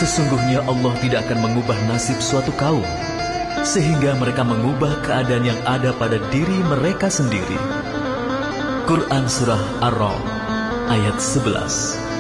Sesungguhnya Allah tidak akan mengubah nasib suatu kaum, sehingga mereka mengubah keadaan yang ada pada diri mereka sendiri. Quran Surah Ar-Ra'd ayat 11.